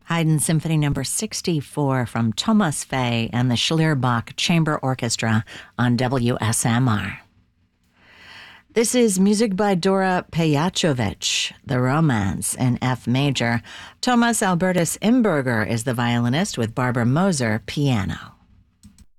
Haydn Symphony No. 64 from Thomas Fay and the Schlierbach Chamber Orchestra on WSMR. This is music by Dora Pejačović, The Romance in F major. Thomas Albertus Imberger is the violinist with Barbara Moser, piano.